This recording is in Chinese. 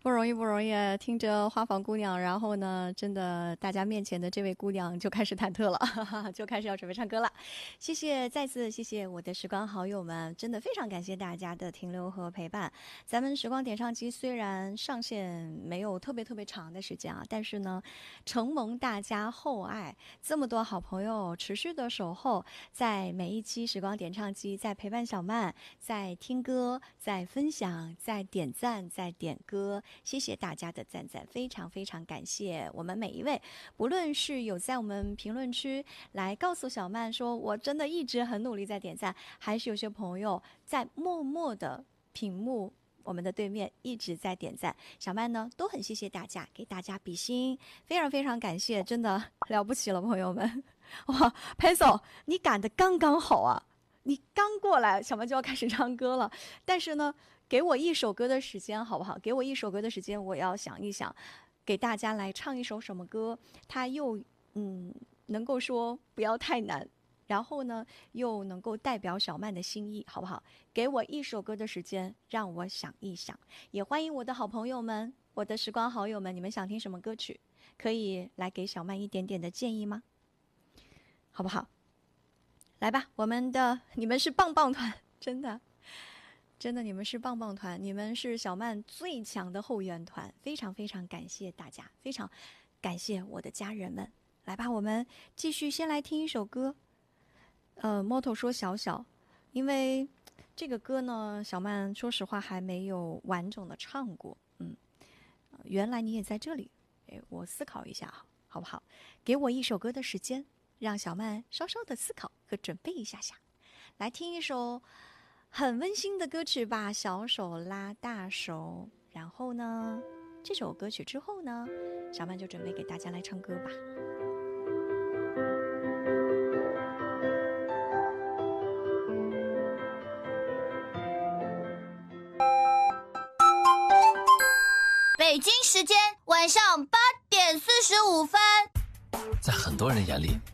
不容易，不容易。听着花房姑娘，然后呢，真的大家面前的这位姑娘就开始忐忑了，哈哈，就开始要准备唱歌了。谢谢，再次谢谢我的时光好友们，真的非常感谢大家的停留和陪伴。咱们时光点唱机虽然上线没有特别长的时间啊，但是呢，承蒙大家厚爱，这么多好朋友持续的守候，在每一期时光点唱机，在陪伴小曼，在听歌，在分享，在点赞，在点歌。谢谢大家的赞，非常感谢我们每一位，不论是有在我们评论区来告诉小曼说我真的一直很努力在点赞，还是有些朋友在默默的屏幕我们的对面一直在点赞，小曼呢都很谢谢大家，给大家比心，非常感谢，真的了不起了，朋友们！哇 ，Pencil， 你赶得刚刚好啊！你刚过来，小曼就要开始唱歌了，但是呢。给我一首歌的时间好不好？给我一首歌的时间，我要想一想，给大家来唱一首什么歌，它又能够说不要太难，然后呢又能够代表小曼的心意，好不好？给我一首歌的时间，让我想一想。也欢迎我的好朋友们，我的时光好友们，你们想听什么歌曲？可以来给小曼一点点的建议吗？好不好？来吧，你们是棒棒团，真的。真的，你们是棒棒团，你们是小曼最强的后援团，非常感谢大家，非常感谢我的家人们。来吧，我们继续先来听一首歌。Moto 说小，因为这个歌呢，小曼说实话还没有完整的唱过。原来你也在这里，我思考一下，好不好？给我一首歌的时间，让小曼稍稍的思考和准备一下，来听一首。很温馨的歌曲吧，小手拉大手。然后呢，这首歌曲之后呢，小曼就准备给大家来唱歌吧。 北京时间晚上8:45。 在很多人眼里，